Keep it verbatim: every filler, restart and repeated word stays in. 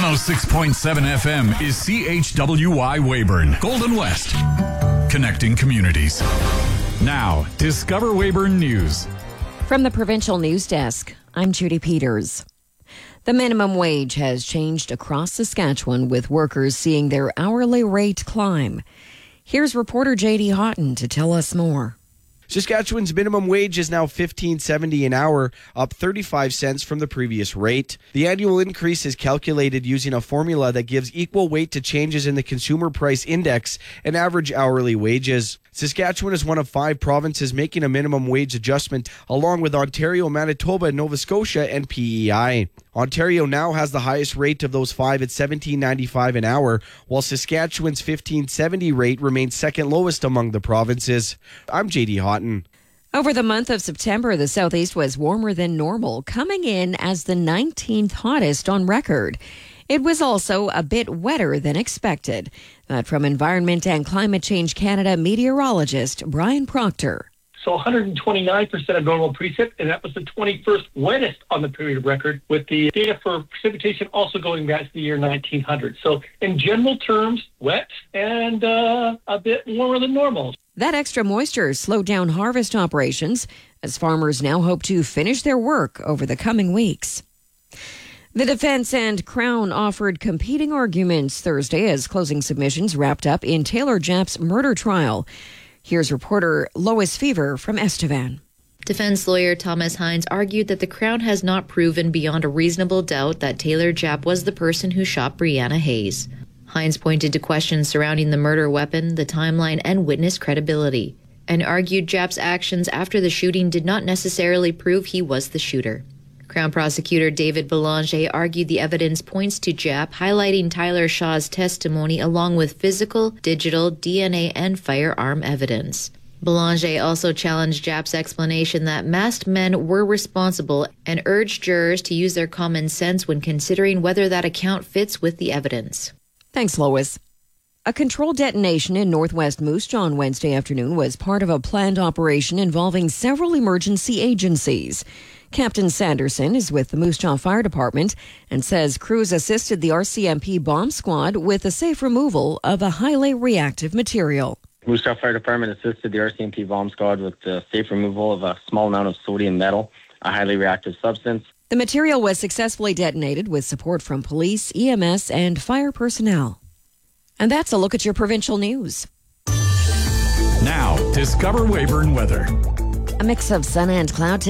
oh six point seven F M is C H W Y Weyburn, Golden West. Connecting communities. Now, Discover Weyburn News. From the Provincial News Desk, I'm Judy Peters. The minimum wage has changed across Saskatchewan, with workers seeing their hourly rate climb. Here's reporter J D Houghton to tell us more. Saskatchewan's minimum wage is now fifteen seventy an hour, up thirty-five cents from the previous rate. The annual increase is calculated using a formula that gives equal weight to changes in the Consumer Price Index and average hourly wages. Saskatchewan is one of five provinces making a minimum wage adjustment, along with Ontario, Manitoba, Nova Scotia, and P E I. Ontario now has the highest rate of those five at seventeen ninety-five an hour, while Saskatchewan's fifteen seventy rate remains second lowest among the provinces. I'm J D Houghton. Over the month of September, the Southeast was warmer than normal, coming in as the nineteenth hottest on record. It was also a bit wetter than expected. That from Environment and Climate Change Canada meteorologist Brian Proctor. So one hundred twenty-nine percent of normal precip, and that was the twenty-first wettest on the period of record, with the data for precipitation also going back to the year nineteen hundred. So in general terms, wet and uh, a bit warmer than normal. That extra moisture slowed down harvest operations, as farmers now hope to finish their work over the coming weeks. The defense and Crown offered competing arguments Thursday as closing submissions wrapped up in Taylor Japp's murder trial. Here's reporter Lois Fever from Estevan. Defense lawyer Thomas Hines argued that the Crown has not proven beyond a reasonable doubt that Taylor Japp was the person who shot Brianna Hayes. Hines pointed to questions surrounding the murder weapon, the timeline, and witness credibility, and argued Japp's actions after the shooting did not necessarily prove he was the shooter. Crown prosecutor David Belanger argued the evidence points to Japp, highlighting Tyler Shaw's testimony along with physical, digital, D N A, and firearm evidence. Belanger also challenged Japp's explanation that masked men were responsible and urged jurors to use their common sense when considering whether that account fits with the evidence. Thanks, Lois. A controlled detonation in northwest Moose Jaw on Wednesday afternoon was part of a planned operation involving several emergency agencies. Captain Sanderson is with the Moose Jaw Fire Department and says crews assisted the R C M P bomb squad with the safe removal of a highly reactive material. Moose Jaw Fire Department assisted the R C M P bomb squad with the safe removal of a small amount of sodium metal, a highly reactive substance. The material was successfully detonated with support from police, E M S, and fire personnel. And that's a look at your provincial news. Now, Discover Weyburn weather. A mix of sun and cloud today.